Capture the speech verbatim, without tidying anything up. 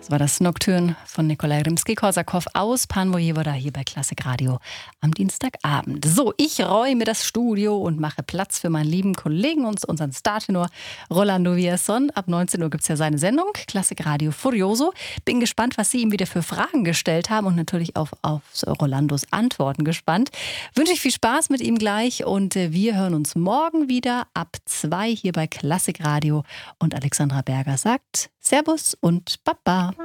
Das war das Nocturne von Nikolai Rimski-Korsakow aus Pan Wojewoda hier bei Klassik Radio am Dienstagabend. So, ich räume das Studio und mache Platz für meinen lieben Kollegen und unseren Startenor Rolando Villazón. Ab neunzehn Uhr gibt es ja seine Sendung, Klassik Radio Furioso. Bin gespannt, was Sie ihm wieder für Fragen gestellt haben und natürlich auf, auf Rolandos Antworten gespannt. Wünsche ich viel Spaß mit ihm gleich und wir hören uns morgen wieder ab zwei hier bei Klassik Radio. Und Alexandra Berger sagt Servus und Baba.